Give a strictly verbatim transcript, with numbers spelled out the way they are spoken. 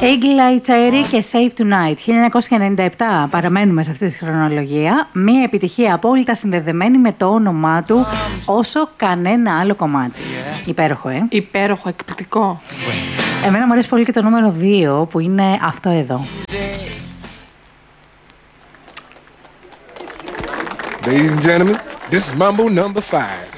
Eagle Eye Cherry και Save Tonight. χίλια εννιακόσια ενενήντα επτά, παραμένουμε σε αυτή τη χρονολογία. Μία επιτυχία απόλυτα συνδεδεμένη με το όνομά του όσο κανένα άλλο κομμάτι. Yeah. Υπέροχο, ε. Υπέροχο, εκπληκτικό. Εμένα μου αρέσει πολύ και το νούμερο δύο που είναι αυτό εδώ. Ladies and gentlemen, this is Mambo number five.